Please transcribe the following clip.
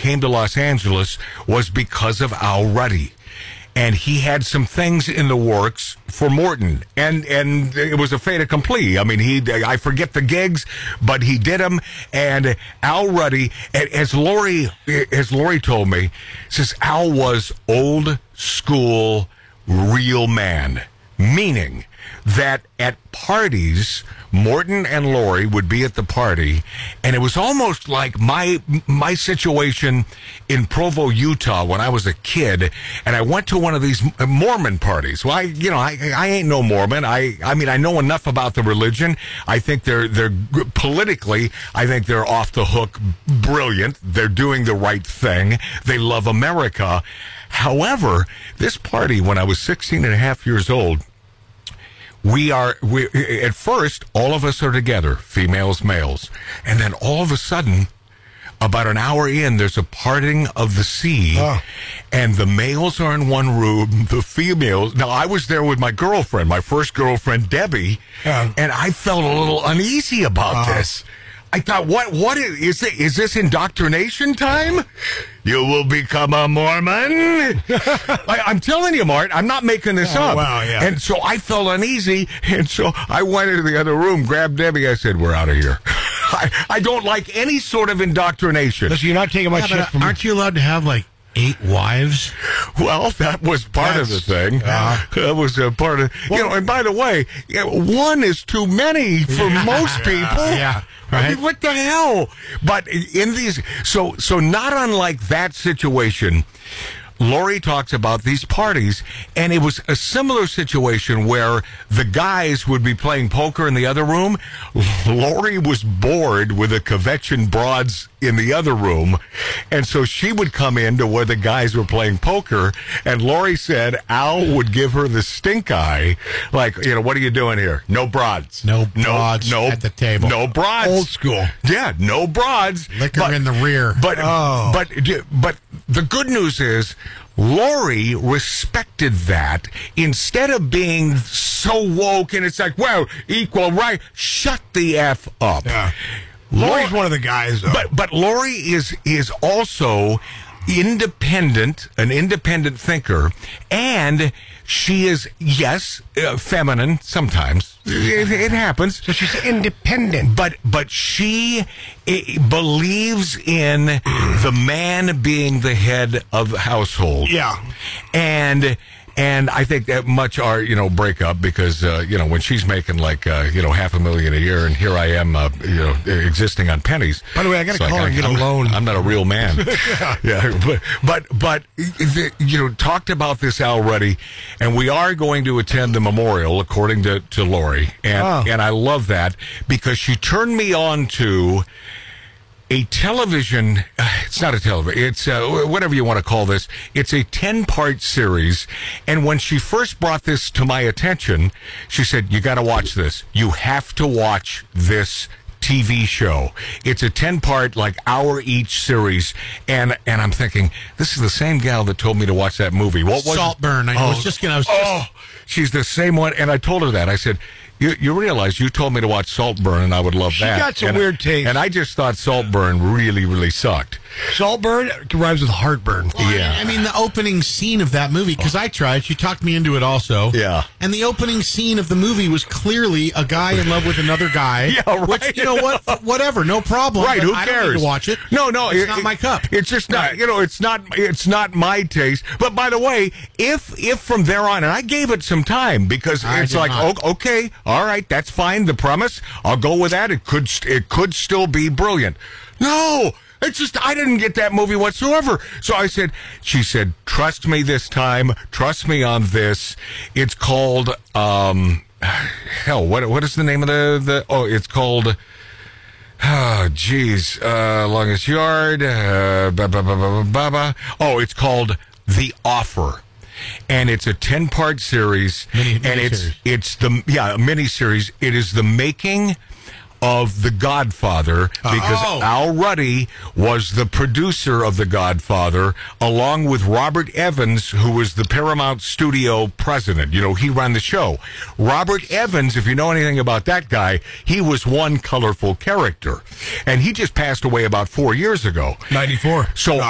came to Los Angeles was because of Al Ruddy. And he had some things in the works for Morton, and it was a fait accompli. I mean, I forget the gigs, but he did them. And Al Ruddy, as Lori told me, says Al was old school, real man, meaning that at parties, Morton and Lori would be at the party, and it was almost like my situation in Provo, Utah, when I was a kid, and I went to one of these Mormon parties. Well, I ain't no Mormon. I mean, I know enough about the religion. I think they're politically, I think they're off the hook brilliant. They're doing the right thing. They love America. However, this party, when I was 16 and a half years old, we at first, all of us are together, females, males. And then all of a sudden, about an hour in, there's a parting of the sea. And the males are in one room, the females. Now, I was there with my girlfriend, my first girlfriend, Debbie. And I felt a little uneasy about this. I thought, what is this indoctrination time? You will become a Mormon? I'm telling you, Mart, I'm not making this up. Wow, yeah. And so I felt uneasy, and so I went into the other room, grabbed Debbie, I said, we're out of here. I don't like any sort of indoctrination. Listen, you're not taking my shit from me. Aren't you allowed to have, 8 wives? Well, that was part of the thing. That was a part of, and by the way, one is too many for most people. Yeah. Right? I mean, what the hell? But in these, so not unlike that situation, Lori talks about these parties, and it was a similar situation where the guys would be playing poker in the other room. Lori was bored with the Kvetchin broads in the other room, and so she would come into where the guys were playing poker, and Lori said Al would give her the stink eye, like, what are you doing here? No broads. No broads at the table. No broads. Old school. Yeah, no broads. Liquor in the rear. But the good news is, Lori respected that. Instead of being so woke and it's like, well, equal right, shut the F up. Yeah. Lori's one of the guys, though. But Lori is also independent, an independent thinker, and she is, yes, feminine sometimes. It happens. So she's independent. But she believes in the man being the head of the household. Yeah. And I think that much our, breakup, because, when she's making $500,000 a year, and here I am, existing on pennies. By the way, I got to call her and get a loan. I'm not a real man. Yeah. But talked about this Al Ruddy, and we are going to attend the memorial, according to Lori. And I love that, because she turned me on to a television, it's not a television, it's whatever you want to call this. It's a 10-part series. And when she first brought this to my attention, she said, you got to watch this. You have to watch this TV show. It's a 10-part, hour each series. And I'm thinking, this is the same gal that told me to watch that movie. What was Saltburn. She's the same one. And I told her that. I said, You realize you told me to watch Saltburn, and I would love that. She got some weird taste. And I just thought Saltburn really, really sucked. Saltburn rhymes with heartburn. Well, yeah. I mean, the opening scene of that movie, because I tried. She talked me into it also. Yeah. And the opening scene of the movie was clearly a guy in love with another guy. Yeah, right. Which, you know what? Whatever, no problem. Right, who cares? I don't need to watch it. No, it's not my cup. It's just not, it's not my taste. But by the way, if from there on, and I gave it some time, because it's like, okay, all right, that's fine. The premise, I'll go with that. It could still be brilliant. No, it's just, I didn't get that movie whatsoever. So she said, trust me this time. Trust me on this. It's called, what is the name of it's called, Longest Yard, it's called The Offer. And it's a 10-part series, it's the miniseries. It is the making of The Godfather, because Al Ruddy was the producer of The Godfather, along with Robert Evans, who was the Paramount Studio president. He ran the show. Robert Evans, if you know anything about that guy, he was one colorful character. And he just passed away about 4 years ago. 94. So